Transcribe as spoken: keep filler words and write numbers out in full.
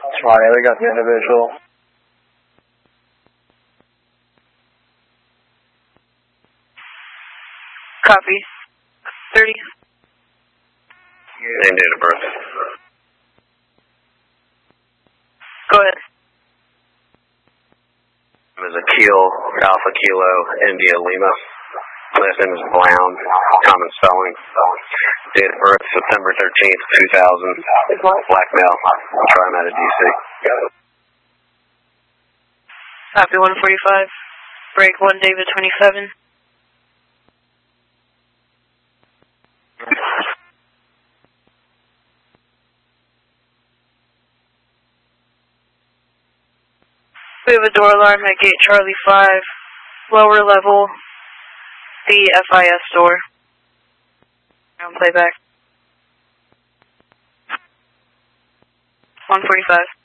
Friday, we got the individual. Copy. thirty. Name, date of birth. Go ahead. Is a Keel, Alpha Kilo, India Lima. Last name is Brown, common spelling. Date of birth, September thirteenth, two thousand. Black male, Tri-Med D C. Copy one forty-five. Break one David twenty-seven. We have a door alarm at gate Charlie five, lower level, the F I S door. On playback. one forty-five.